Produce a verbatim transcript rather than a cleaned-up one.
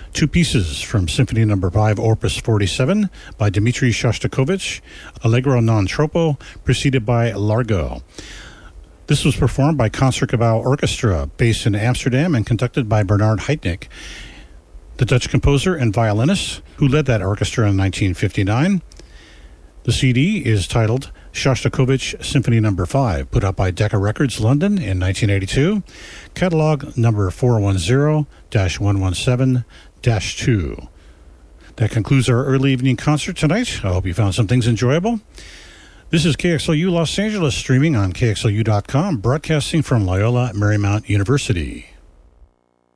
two pieces from Symphony Number five, Opus forty-seven, by Dmitri Shostakovich, Allegro non troppo, preceded by Largo. This was performed by Concertgebouw Orchestra, based in Amsterdam and conducted by Bernard Haitink, the Dutch composer and violinist who led that orchestra in nineteen fifty-nine. The C D is titled Shostakovich Symphony Number five, put out by Decca Records, London in nineteen eighty-two, catalog number four one zero dash one one seven dash two. That concludes our early evening concert tonight. I hope you found some things enjoyable. This is K X L U Los Angeles, streaming on K X L U dot com, broadcasting from Loyola Marymount University.